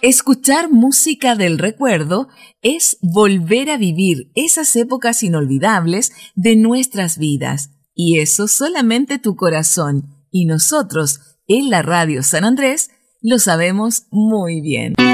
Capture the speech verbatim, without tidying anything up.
Escuchar música del recuerdo es volver a vivir esas épocas inolvidables de nuestras vidas. Y eso solamente tu corazón y nosotros en la Radio San Andrés lo sabemos muy bien.